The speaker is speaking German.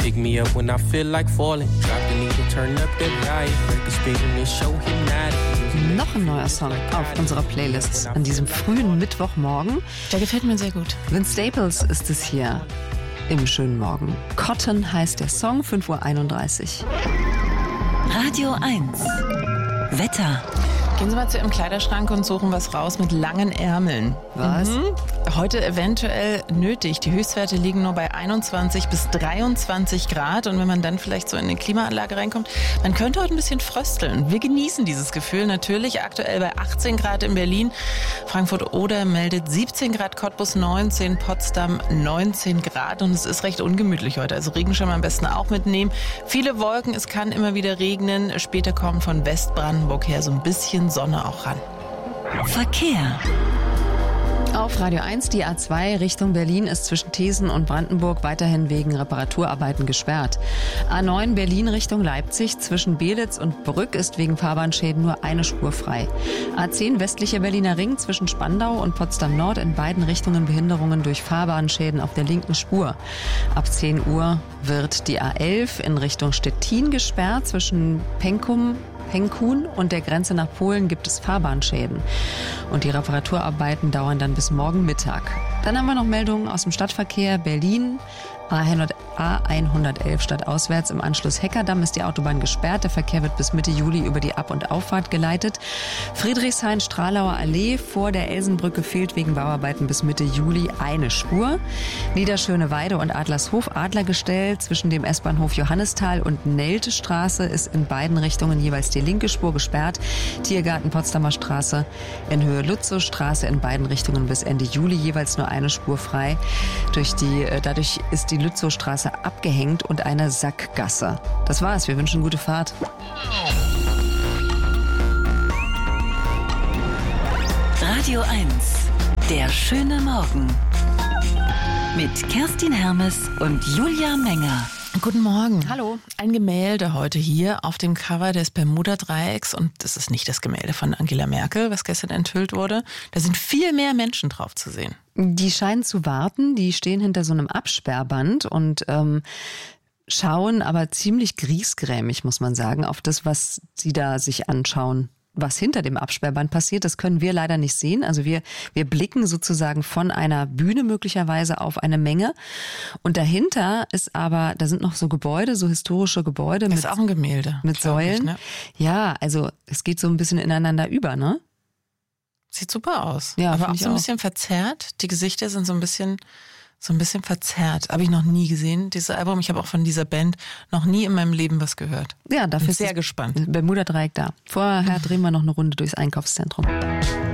Pick me up when I feel like falling. Drop the needle, turn up the volume. Break the speaker and show hypnotic. Noch ein neuer Song auf unserer Playlist an diesem frühen Mittwochmorgen. Der gefällt mir sehr gut. Vince Staples ist es hier im schönen Morgen. Cotton heißt der Song, 5:31 Uhr. Radio 1. Wetter. Gehen Sie mal zu Ihrem Kleiderschrank und suchen was raus mit langen Ärmeln. Was? Heute eventuell nötig. Die Höchstwerte liegen nur bei 21 bis 23 Grad. Und wenn man dann vielleicht so in eine Klimaanlage reinkommt, man könnte heute ein bisschen frösteln. Wir genießen dieses Gefühl natürlich. Aktuell bei 18 Grad in Berlin. Frankfurt-Oder meldet 17 Grad, Cottbus 19, Potsdam 19 Grad. Und es ist recht ungemütlich heute. Also Regenschirm am besten auch mitnehmen. Viele Wolken, es kann immer wieder regnen. Später kommt von Westbrandenburg her so ein bisschen Sonne auch ran. Verkehr. Auf Radio 1, die A2 Richtung Berlin ist zwischen Thesen und Brandenburg weiterhin wegen Reparaturarbeiten gesperrt. A9 Berlin Richtung Leipzig zwischen Belitz und Brück ist wegen Fahrbahnschäden nur eine Spur frei. A10 westlicher Berliner Ring zwischen Spandau und Potsdam Nord in beiden Richtungen Behinderungen durch Fahrbahnschäden auf der linken Spur. Ab 10 Uhr wird die A11 in Richtung Stettin gesperrt. Zwischen Penkun und der Grenze nach Polen gibt es Fahrbahnschäden. Und die Reparaturarbeiten dauern dann bis morgen Mittag. Dann haben wir noch Meldungen aus dem Stadtverkehr. Berlin, A111 stadtauswärts. Im Anschluss Heckerdamm ist die Autobahn gesperrt. Der Verkehr wird bis Mitte Juli über die Ab- und Auffahrt geleitet. Friedrichshain-Stralauer Allee vor der Elsenbrücke fehlt wegen Bauarbeiten bis Mitte Juli eine Spur. Niederschöneweide und Adlershof Adlergestell zwischen dem S-Bahnhof Johannisthal und Neltestraße ist in beiden Richtungen jeweils die linke Spur gesperrt. Tiergarten Potsdamer Straße in Höhe Lutzowstraße in beiden Richtungen bis Ende Juli jeweils nur eine Spur frei. Dadurch ist die Lützowstraße abgehängt und eine Sackgasse. Das war's. Wir wünschen gute Fahrt. Radio 1. Der schöne Morgen. Mit Kerstin Hermes und Julia Menger. Guten Morgen. Hallo. Ein Gemälde heute hier auf dem Cover des Bermuda-Dreiecks. Und das ist nicht das Gemälde von Angela Merkel, was gestern enthüllt wurde. Da sind viel mehr Menschen drauf zu sehen. Die scheinen zu warten. Die stehen hinter so einem Absperrband und schauen aber ziemlich griesgrämig, muss man sagen, auf das, was sie da sich anschauen. Was hinter dem Absperrband passiert, das können wir leider nicht sehen. Also wir blicken sozusagen von einer Bühne möglicherweise auf eine Menge. Und dahinter ist aber, da sind noch so Gebäude, so historische Gebäude. Das ist auch ein Gemälde. Mit Säulen. Ich, ne? Ja, also es geht so ein bisschen ineinander über, ne? Sieht super aus. Ja, aber auch so ein auch. bisschen verzerrt. Die Gesichter sind so ein bisschen verzerrt. Habe ich noch nie gesehen, dieses Album. Ich habe auch von dieser Band noch nie in meinem Leben was gehört. Ja, dafür Bin ist sehr das gespannt. Bermuda-Dreieck da. Vorher drehen wir noch eine Runde durchs Einkaufszentrum.